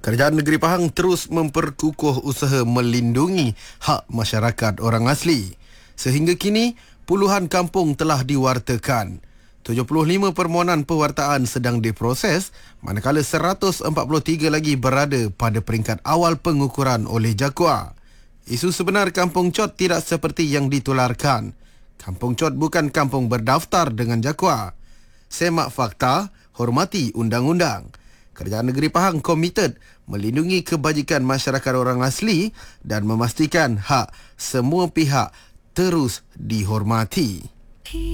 Kerajaan Negeri Pahang terus memperkukuh usaha melindungi hak masyarakat orang asli. Sehingga kini, puluhan kampung telah diwartakan. 75 permohonan pewartaan sedang diproses, manakala 143 lagi berada pada peringkat awal pengukuran oleh JAKUA. Isu sebenar Kampung Chot tidak seperti yang ditularkan. Kampung Chot bukan kampung berdaftar dengan JAKUA. Semak fakta, hormati undang-undang. Kerajaan Negeri Pahang komited melindungi kebajikan masyarakat orang asli dan memastikan hak semua pihak terus dihormati.